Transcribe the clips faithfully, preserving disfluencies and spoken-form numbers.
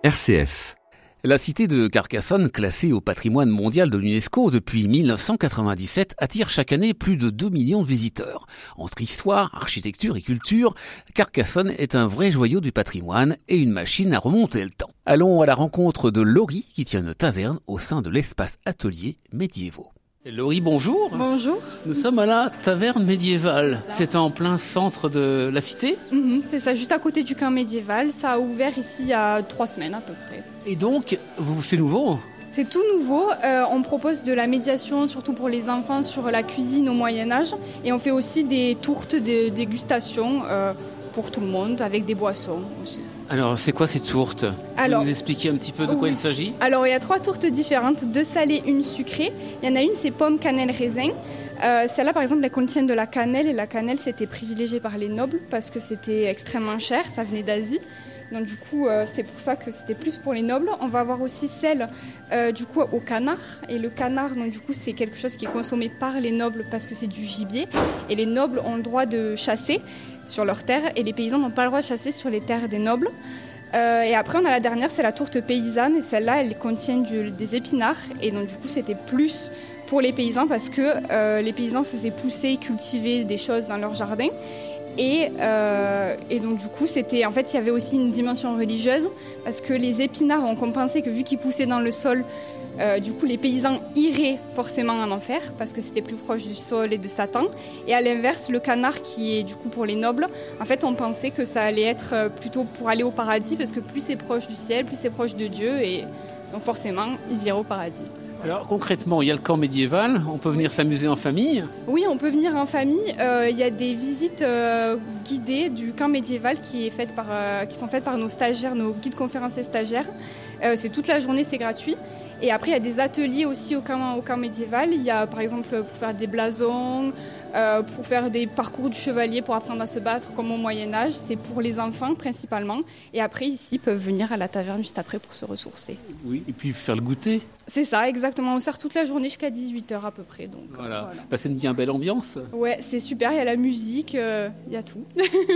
R C F. La cité de Carcassonne, classée au patrimoine mondial de l'UNESCO depuis mille neuf cent quatre-vingt-dix-sept, attire chaque année plus de deux millions de visiteurs. Entre histoire, architecture et culture, Carcassonne est un vrai joyau du patrimoine et une machine à remonter le temps. Allons à la rencontre de Laurie qui tient une taverne au sein de l'espace atelier médiévaux. Laurie, bonjour. Bonjour. Nous sommes à la taverne médiévale. C'est en plein centre de la cité. Mmh, c'est ça, juste à côté du camp médiéval. Ça a ouvert ici il y a trois semaines à peu près. Et donc, vous, c'est nouveau ? C'est tout nouveau. Euh, on propose de la médiation, surtout pour les enfants, sur la cuisine au Moyen-Âge. Et on fait aussi des tourtes de dégustation euh, pour tout le monde, avec des boissons aussi. Alors, c'est quoi ces tourtes ? Alors, vous nous expliquer un petit peu de quoi oui. il s'agit ? Alors, il y a trois tourtes différentes, deux salées, une sucrée. Il y en a une, c'est pomme, cannelle, raisin. Euh, celle-là, par exemple, elle contient de la cannelle. Et la cannelle, c'était privilégié par les nobles parce que c'était extrêmement cher. Ça venait d'Asie. Donc, du coup, euh, c'est pour ça que c'était plus pour les nobles. On va avoir aussi celle, euh, du coup, au canard. Et le canard, donc, du coup, c'est quelque chose qui est consommé par les nobles parce que c'est du gibier. Et les nobles ont le droit de chasser sur leurs terres et les paysans n'ont pas le droit de chasser sur les terres des nobles. Euh, et après, on a la dernière, c'est la tourte paysanne. Et celle-là, elle contient du, des épinards. Et donc, du coup, c'était plus pour les paysans parce que euh, les paysans faisaient pousser et cultiver des choses dans leur jardin. Et, euh, et donc, du coup, c'était, en fait, il y avait aussi une dimension religieuse parce que les épinards ont compensé que vu qu'ils poussaient dans le sol, Euh, du coup, les paysans iraient forcément en enfer parce que c'était plus proche du sol et de Satan. Et à l'inverse, le canard, qui est du coup pour les nobles, en fait, on pensait que ça allait être plutôt pour aller au paradis parce que plus c'est proche du ciel, plus c'est proche de Dieu et donc forcément, ils iraient au paradis. Alors concrètement, il y a le camp médiéval, on peut venir s'amuser en famille ? Oui, on peut venir en famille. Euh, il y a des visites euh, guidées du camp médiéval qui, est faite par, euh, qui sont faites par nos stagiaires, nos guides conférenciers stagiaires. Euh, c'est toute la journée, c'est gratuit. Et après, il y a des ateliers aussi au camp, au camp médiéval. Il y a par exemple pour faire des blasons, euh, pour faire des parcours du chevalier, pour apprendre à se battre comme au Moyen-Âge. C'est pour les enfants principalement. Et après, ici, ils peuvent venir à la taverne juste après pour se ressourcer. Oui, et puis faire le goûter. C'est ça, exactement. On sert toute la journée jusqu'à dix-huit heures à peu près. Donc, voilà. voilà. Bah, c'est une bien belle ambiance. Ouais, c'est super. Il y a la musique, euh, il y a tout.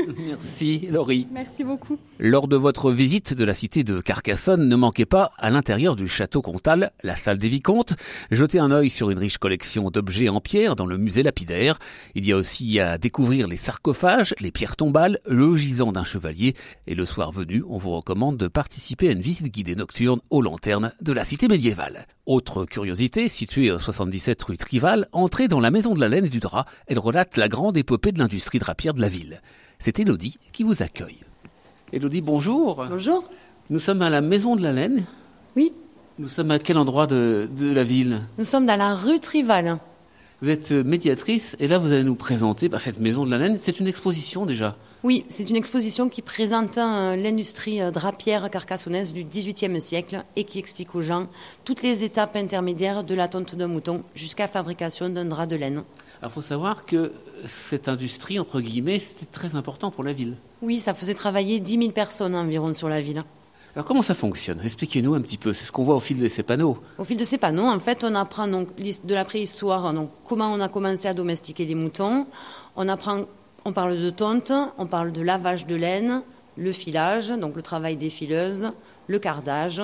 Merci, Laurie. Merci beaucoup. Lors de votre visite de la cité de Carcassonne, ne manquez pas, à l'intérieur du château comtal, la salle des vicomtes, jetez un œil sur une riche collection d'objets en pierre dans le musée lapidaire. Il y a aussi à découvrir les sarcophages, les pierres tombales, le gisant d'un chevalier. Et le soir venu, on vous recommande de participer à une visite guidée nocturne aux lanternes de la cité médiévale. Autre curiosité, située au soixante-dix-sept rue Trival, entrez dans la maison de la laine et du drap. Elle relate la grande épopée de l'industrie drapière de la ville. C'est Élodie qui vous accueille. Élodie, bonjour. Bonjour. Nous sommes à la maison de la laine. Oui. Nous sommes à quel endroit de, de la ville ? Nous sommes dans la rue Trival. Vous êtes médiatrice et là vous allez nous présenter bah, cette maison de la laine. C'est une exposition déjà. Oui, c'est une exposition qui présente euh, l'industrie euh, drapière carcassonnaise du dix-huitième siècle et qui explique aux gens toutes les étapes intermédiaires de la tonte d'un mouton jusqu'à la fabrication d'un drap de laine. Alors il faut savoir que cette industrie, entre guillemets, c'était très important pour la ville. Oui, ça faisait travailler dix mille personnes environ sur la ville. Alors comment ça fonctionne ? Expliquez-nous un petit peu, c'est ce qu'on voit au fil de ces panneaux. Au fil de ces panneaux, en fait, on apprend donc, de la préhistoire donc, comment on a commencé à domestiquer les moutons. On apprend, on parle de tonte, on parle de lavage de laine, le filage, donc le travail des fileuses, le cardage.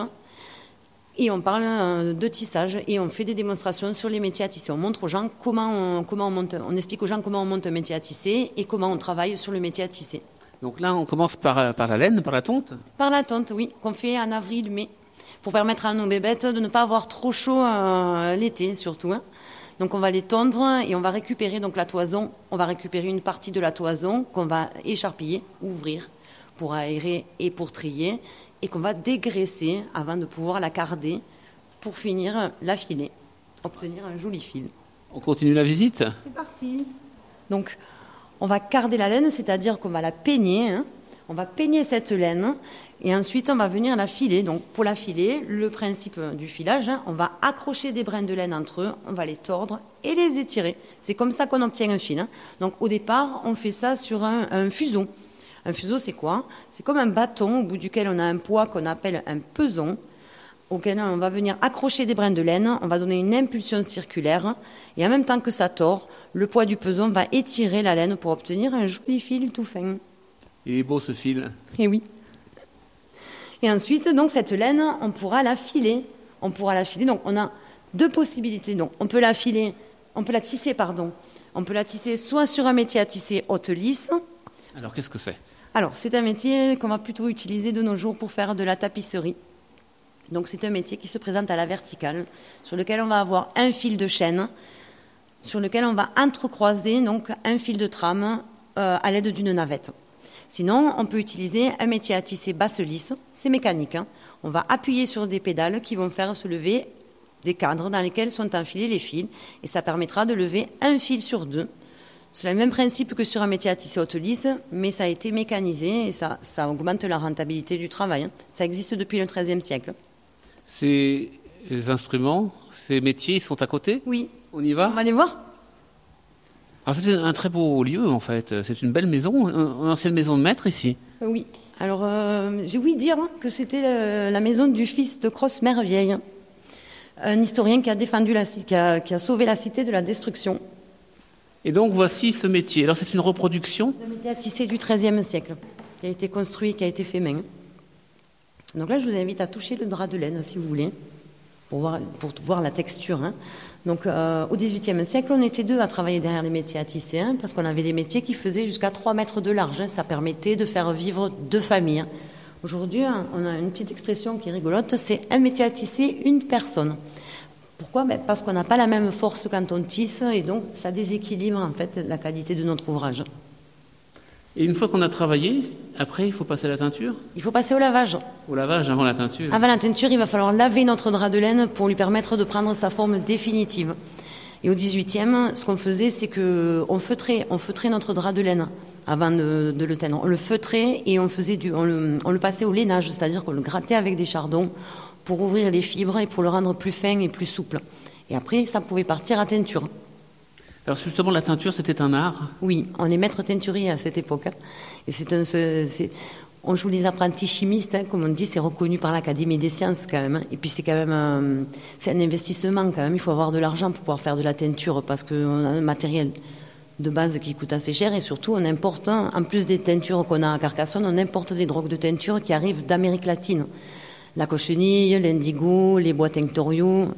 Et on parle de tissage et on fait des démonstrations sur les métiers à tisser. On montre aux gens comment on, comment on monte, on explique aux gens comment on monte un métier à tisser et comment on travaille sur le métier à tisser. Donc là, on commence par, par la laine, par la tonte ? Par la tonte, oui, qu'on fait en avril-mai, pour permettre à nos bébêtes de ne pas avoir trop chaud euh, l'été, surtout. Hein. Donc on va les tondre et on va récupérer donc la toison. On va récupérer une partie de la toison qu'on va écharpiller, ouvrir, pour aérer et pour trier, et qu'on va dégraisser avant de pouvoir la carder, pour finir la filer, obtenir un joli fil. On continue la visite ? C'est parti. Donc, on va carder la laine, c'est-à-dire qu'on va la peigner. Hein. On va peigner cette laine et ensuite on va venir la filer. Donc pour la filer, le principe du filage, hein, on va accrocher des brins de laine entre eux, on va les tordre et les étirer. C'est comme ça qu'on obtient un fil. Hein. Donc au départ, on fait ça sur un, un fuseau. Un fuseau, c'est quoi ? C'est comme un bâton au bout duquel on a un poids qu'on appelle un peson, auquel on va venir accrocher des brins de laine, on va donner une impulsion circulaire, et en même temps que ça tord, le poids du peson va étirer la laine pour obtenir un joli fil tout fin. Il est beau ce fil. Eh oui. Et ensuite, donc, cette laine, on pourra la filer. On pourra la filer. Donc, on a deux possibilités. Donc, on peut la filer, on peut la tisser, pardon. On peut la tisser soit sur un métier à tisser haute lisse. Alors, qu'est-ce que c'est ? Alors, c'est un métier qu'on va plutôt utiliser de nos jours pour faire de la tapisserie. Donc, c'est un métier qui se présente à la verticale, sur lequel on va avoir un fil de chaîne, sur lequel on va entrecroiser donc un fil de trame euh, à l'aide d'une navette. Sinon, on peut utiliser un métier à tisser basse lisse, c'est mécanique. Hein. On va appuyer sur des pédales qui vont faire se lever des cadres dans lesquels sont enfilés les fils, et ça permettra de lever un fil sur deux. C'est le même principe que sur un métier à tisser haute lisse, mais ça a été mécanisé et ça, ça augmente la rentabilité du travail. Hein. Ça existe depuis le treizième siècle. Ces instruments, ces métiers, ils sont à côté ? Oui. On y va ? On va aller voir ? Alors c'est un très beau lieu en fait, c'est une belle maison, une ancienne maison de maître ici. Oui, alors euh, j'ai ouï dire que c'était euh, la maison du fils de Crosse-Mervieille, un historien qui a, défendu la, qui, a, qui a sauvé la cité de la destruction. Et donc voici ce métier, alors c'est une reproduction ? Le métier à tisser du treizième siècle, qui a été construit, qui a été fait main. Donc là je vous invite à toucher le drap de laine si vous voulez, pour voir, pour voir la texture. Hein. Donc, euh, au dix-huitième siècle, on était deux à travailler derrière les métiers à tisser, hein, parce qu'on avait des métiers qui faisaient jusqu'à trois mètres de large. Hein, ça permettait de faire vivre deux familles. Hein. Aujourd'hui, hein, on a une petite expression qui est rigolote, c'est un métier à tisser, une personne. Pourquoi ? Ben, parce qu'on n'a pas la même force quand on tisse, et donc ça déséquilibre en fait la qualité de notre ouvrage. Et une fois qu'on a travaillé, après, il faut passer à la teinture ? Il faut passer au lavage. Au lavage, avant la teinture. Avant la teinture, il va falloir laver notre drap de laine pour lui permettre de prendre sa forme définitive. Et au dix-huitième, ce qu'on faisait, c'est qu'on feutrait, on feutrait notre drap de laine avant de, de le teindre. On le feutrait et on, faisait du, on, le, on le passait au lainage, c'est-à-dire qu'on le grattait avec des chardons pour ouvrir les fibres et pour le rendre plus fin et plus souple. Et après, ça pouvait partir à teinture. Alors justement, la teinture, c'était un art ? Oui, on est maître teinturier à cette époque. Hein. Et c'est un, c'est, on joue les apprentis chimistes, hein, comme on dit, c'est reconnu par l'Académie des sciences quand même. Hein. Et puis c'est quand même un, c'est un investissement quand même. Il faut avoir de l'argent pour pouvoir faire de la teinture parce qu'on a un matériel de base qui coûte assez cher et surtout on importe, en plus des teintures qu'on a à Carcassonne, on importe des drogues de teinture qui arrivent d'Amérique latine. La cochenille, l'indigo, les bois tinctoriaux.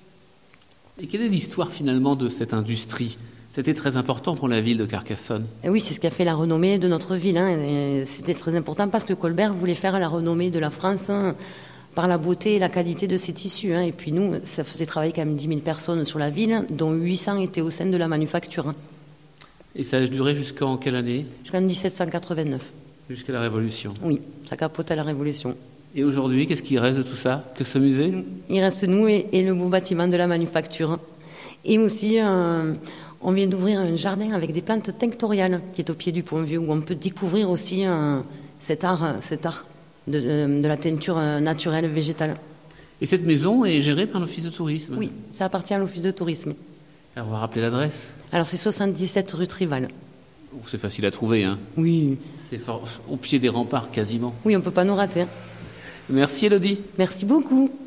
Et quelle est l'histoire finalement de cette industrie ? C'était très important pour la ville de Carcassonne. Et oui, c'est ce qui a fait la renommée de notre ville. Hein. Et c'était très important parce que Colbert voulait faire la renommée de la France hein, par la beauté et la qualité de ses tissus. Hein. Et puis nous, ça faisait travailler quand même dix mille personnes sur la ville, dont huit cents étaient au sein de la manufacture. Hein. Et ça a duré jusqu'en quelle année ? Jusqu'en dix-sept cent quatre-vingt-neuf. Jusqu'à la Révolution. Oui, ça capote à la Révolution. Et aujourd'hui, qu'est-ce qui reste de tout ça ? Que ce musée ? Il reste nous et, et le beau bâtiment de la manufacture. Et aussi, euh, on vient d'ouvrir un jardin avec des plantes tinctoriales qui est au pied du Pont-Vieux, où on peut découvrir aussi euh, cet art, cet art de, de, de la teinture naturelle végétale. Et cette maison est gérée par l'Office de tourisme ? Oui, ça appartient à l'Office de tourisme. Alors on va rappeler l'adresse ? Alors c'est soixante-dix-sept rue Trival. C'est facile à trouver, hein ? Oui. C'est fort, au pied des remparts quasiment. Oui, on ne peut pas nous rater. Hein. Merci Élodie. Merci beaucoup.